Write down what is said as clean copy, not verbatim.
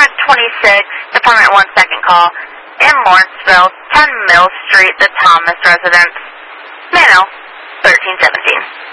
26, Department 1 second call, in Lawrenceville, 10 Mill Street, the Thomas residence. Mail 1317.